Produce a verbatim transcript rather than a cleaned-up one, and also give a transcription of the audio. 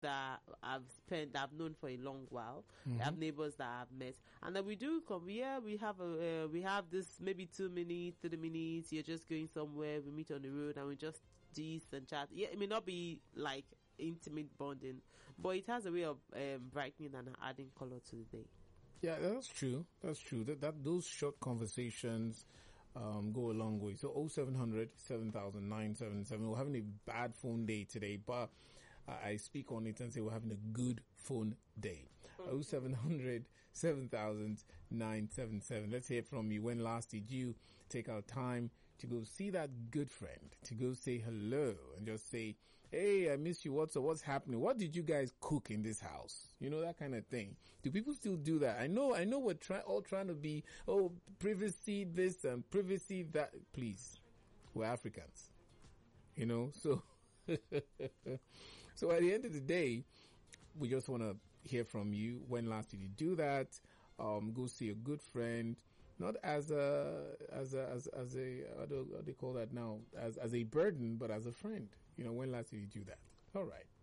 that I've spent, that I've known for a long while. Mm-hmm. We have neighbors that I've met, and then we do come. Yeah, we have a uh, we have this maybe two minutes, three minutes. You're just going somewhere. We meet on the road and we just gist and chat. Yeah, it may not be like intimate bonding, but it has a way of um, brightening and adding color to the day. Yeah, that's true. That's true. That that those short conversations um go a long way. So oh seven hundred, seven thousand, nine seven seven. We're having a bad phone day today, but uh, I speak on it and say we're having a good phone day. oh seven hundred, seven thousand, nine seven seven. Let's hear from you. When last did you take out time to go see that good friend, to go say hello and just say, hey, I miss you. What's what's happening? What did you guys cook in this house? You know, that kind of thing. Do people still do that? I know, I know we're trying, all trying to be, oh, privacy this and privacy that. Please, we're Africans, you know, so, so at the end of the day, we just want to hear from you. When last did you do that? Um, go see a good friend. Not as a, as a, as, as a, how do, how do they call that now? As, as a burden, but as a friend. You know, when last did you do that? All right.